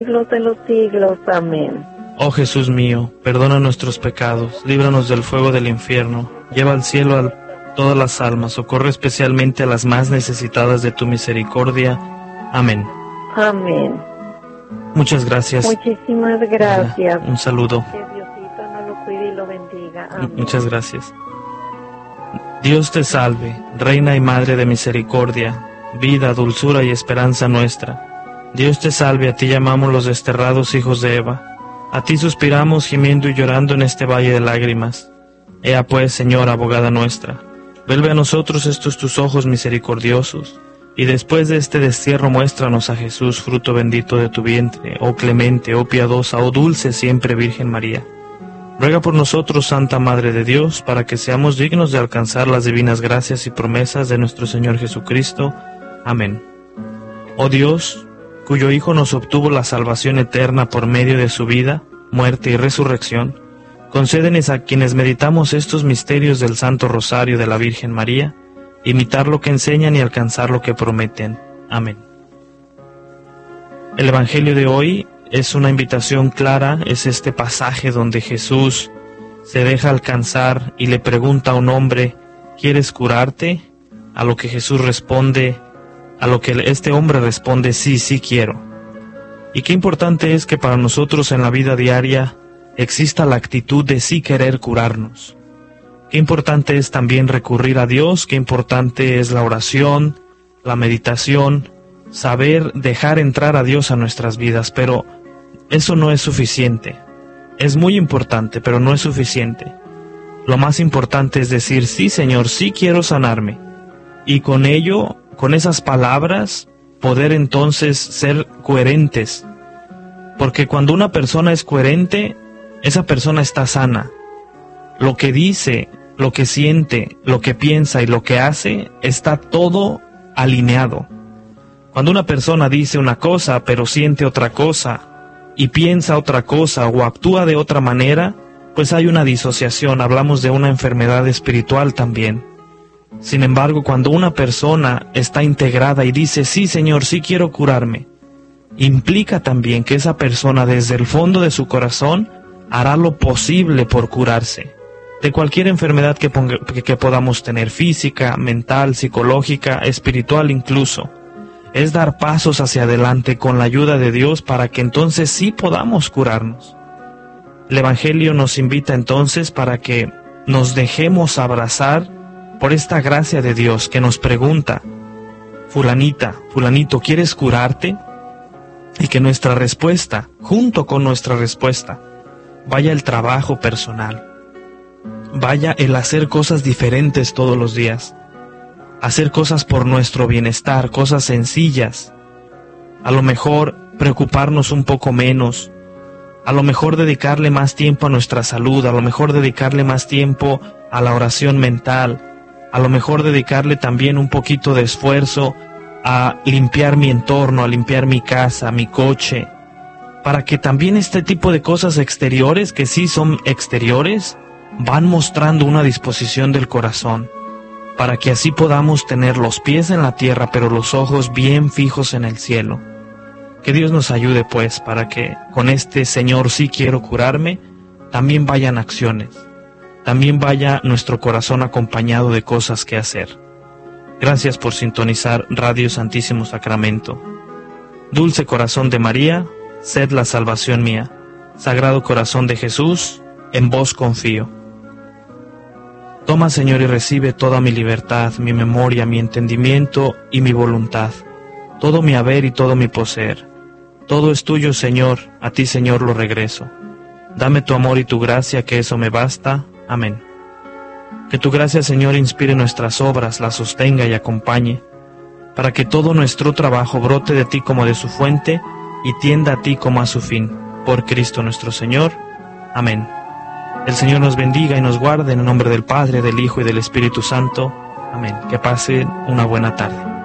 siglos de los siglos. Amén. Oh Jesús mío, perdona nuestros pecados, líbranos del fuego del infierno, lleva al cielo a todas las almas, socorre especialmente a las más necesitadas de tu misericordia. Amén. Amén. Muchas gracias. Muchísimas gracias. Un saludo. Que Diosito nos lo cuide y lo bendiga. Amén. Muchas gracias. Dios te salve, Reina y Madre de misericordia, vida, dulzura y esperanza nuestra. Dios te salve, a ti llamamos los desterrados hijos de Eva. A ti suspiramos gimiendo y llorando en este valle de lágrimas. Ea pues, Señora, abogada nuestra, vuelve a nosotros estos tus ojos misericordiosos, y después de este destierro muéstranos a Jesús, fruto bendito de tu vientre, oh clemente, oh piadosa, oh dulce siempre Virgen María. Ruega por nosotros, Santa Madre de Dios, para que seamos dignos de alcanzar las divinas gracias y promesas de nuestro Señor Jesucristo. Amén. Oh Dios, cuyo Hijo nos obtuvo la salvación eterna por medio de su vida, muerte y resurrección, concédenos a quienes meditamos estos misterios del Santo Rosario de la Virgen María, imitar lo que enseñan y alcanzar lo que prometen. Amén. El Evangelio de hoy es una invitación clara, es este pasaje donde Jesús se deja alcanzar y le pregunta a un hombre, ¿quieres curarte? A lo que Jesús responde, a lo que este hombre responde, sí, sí quiero. Y qué importante es que para nosotros en la vida diaria exista la actitud de sí querer curarnos. Qué importante es también recurrir a Dios, qué importante es la oración, la meditación, saber dejar entrar a Dios a nuestras vidas, pero eso no es suficiente. Es muy importante, pero no es suficiente. Lo más importante es decir, sí Señor, sí quiero sanarme. Y con ello, con esas palabras, poder entonces ser coherentes. Porque cuando una persona es coherente, esa persona está sana. Lo que dice, lo que siente, lo que piensa y lo que hace, está todo alineado. Cuando una persona dice una cosa, pero siente otra cosa, y piensa otra cosa o actúa de otra manera, pues hay una disociación, hablamos de una enfermedad espiritual también. Sin embargo, cuando una persona está integrada y dice, sí Señor, sí quiero curarme, implica también que esa persona desde el fondo de su corazón hará lo posible por curarse de cualquier enfermedad que podamos tener, física, mental, psicológica, espiritual incluso. Es dar pasos hacia adelante con la ayuda de Dios para que entonces sí podamos curarnos. El Evangelio nos invita entonces para que nos dejemos abrazar por esta gracia de Dios que nos pregunta, fulanita, fulanito, ¿quieres curarte? Y que nuestra respuesta, junto con nuestra respuesta, vaya el trabajo personal, vaya el hacer cosas diferentes todos los días, hacer cosas por nuestro bienestar, cosas sencillas, a lo mejor preocuparnos un poco menos, a lo mejor dedicarle más tiempo a nuestra salud, a lo mejor dedicarle más tiempo a la oración mental, a lo mejor dedicarle también un poquito de esfuerzo a limpiar mi entorno, a limpiar mi casa, mi coche, para que también este tipo de cosas exteriores, que sí son exteriores, van mostrando una disposición del corazón, para que así podamos tener los pies en la tierra, pero los ojos bien fijos en el cielo. Que Dios nos ayude, pues, para que con este Señor sí quiero curarme, también vayan acciones, también vaya nuestro corazón acompañado de cosas que hacer. Gracias por sintonizar Radio Santísimo Sacramento. Dulce corazón de María, sed la salvación mía. Sagrado corazón de Jesús, en vos confío. Toma, Señor, y recibe toda mi libertad, mi memoria, mi entendimiento y mi voluntad, todo mi haber y todo mi poseer. Todo es tuyo, Señor, a ti, Señor, lo regreso. Dame tu amor y tu gracia, que eso me basta. Amén. Que tu gracia, Señor, inspire nuestras obras, las sostenga y acompañe, para que todo nuestro trabajo brote de ti como de su fuente y tienda a ti como a su fin. Por Cristo nuestro Señor. Amén. El Señor nos bendiga y nos guarde en el nombre del Padre, del Hijo y del Espíritu Santo. Amén. Que pasen una buena tarde.